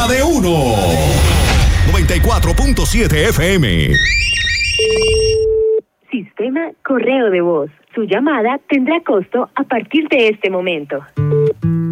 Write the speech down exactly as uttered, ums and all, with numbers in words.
La de uno. noventa y cuatro punto siete F M. Sistema correo de voz. Su llamada tendrá costo a partir de este momento.